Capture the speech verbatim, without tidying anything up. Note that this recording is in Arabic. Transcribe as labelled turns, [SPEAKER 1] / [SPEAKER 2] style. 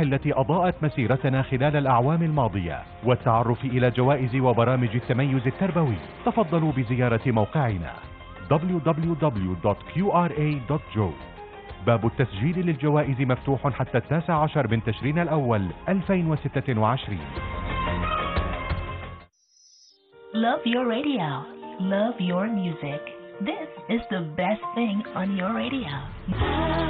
[SPEAKER 1] النجاح التي أضاءت مسيرتنا خلال الأعوام الماضية والتعرف إلى جوائز وبرامج التميز التربوي. تفضلوا بزيارة موقعنا دبليو دبليو دبليو دوت كيو آر إيه دوت جو. باب التسجيل للجوائز مفتوح حتى التاسع عشر من تشرين الأول ألفين وستة وعشرين.
[SPEAKER 2] Love your radio. Love your music. This is the best thing on your radio.